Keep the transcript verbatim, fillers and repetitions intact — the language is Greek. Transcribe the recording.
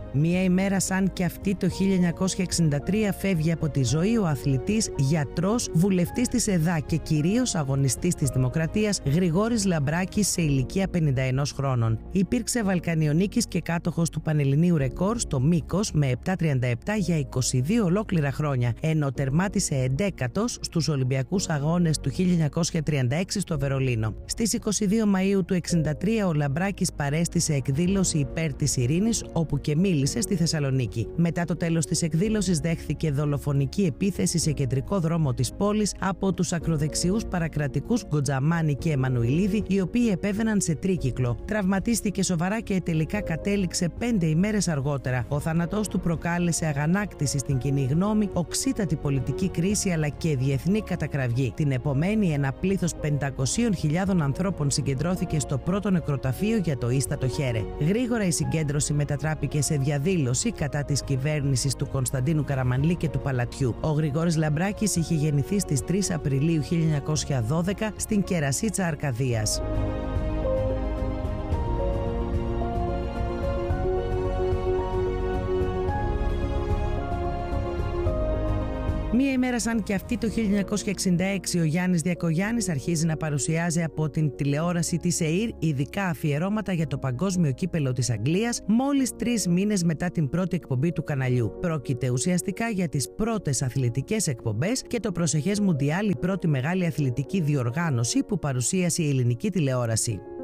Μία ημέρα σαν και αυτή το χίλια εννιακόσια εξήντα τρία φεύγει από τη ζωή ο αθλητής, γιατρός, βουλευτής της ΕΔΑ και κυρίως αγωνιστής της Δημοκρατίας Γρηγόρης Λαμπράκης σε ηλικία πενήντα ένα χρόνων. Υπήρξε Βαλκανιονίκης και κάτοχος του πανελληνίου ρεκόρ στο μήκος με επτά τριάντα επτά για είκοσι δύο ολόκληρα χρόνια, ενώ τερμάτισε εντέκατος στους Ολυμπιακούς Αγώνες του χίλια εννιακόσια τριάντα έξι στο Βερολίνο. Στις είκοσι δύο Μαΐου του εξήντα τρία ο Λαμπράκης παρέστησε εκδήλωση υπέρ της ειρήνης, όπου και μίλησε στη Θεσσαλονίκη. Μετά το τέλος της εκδήλωσης δέχθηκε δολοφονική επίθεση σε κεντρικό δρόμο της πόλης από τους ακροδεξιούς παρακρατικούς Γκοτζαμάνη και Εμμανουηλίδη, οι οποίοι επέβαιναν σε τρίκυκλο. Τραυματίστηκε σοβαρά και τελικά κατέληξε πέντε ημέρες αργότερα. Ο θάνατός του προκάλεσε αγανάκτηση στην κοινή γνώμη, οξύτατη πολιτική κρίση αλλά και διεθνή κατακραυγή. Την επομένη, ένα πλήθος πεντακοσίων χιλιάδων ανθρώπων συγκεντρώθηκε στο πρώτο νεκροταφείο για το ίστατο χέρε. Γρήγορα η συγκέντρωση μετατράπηκε σε διαδήλωση κατά της κυβέρνησης του Κωνσταντίνου Καραμανλή και του Παλατιού. Ο Γρηγόρης Λαμπράκης είχε γεννηθεί στις τρεις Απριλίου χίλια εννιακόσια δώδεκα στην Κερασίτσα Αρκαδίας. Μία ημέρα σαν και αυτή το χίλια εννιακόσια εξήντα έξι ο Γιάννης Διακογιάννης αρχίζει να παρουσιάζει από την τηλεόραση της ΕΙΡ ειδικά αφιερώματα για το Παγκόσμιο Κύπελλο της Αγγλίας μόλις τρεις μήνες μετά την πρώτη εκπομπή του καναλιού. Πρόκειται ουσιαστικά για τις πρώτες αθλητικές εκπομπές και το προσεχές Μουντιάλ, η πρώτη μεγάλη αθλητική διοργάνωση που παρουσίασε η ελληνική τηλεόραση.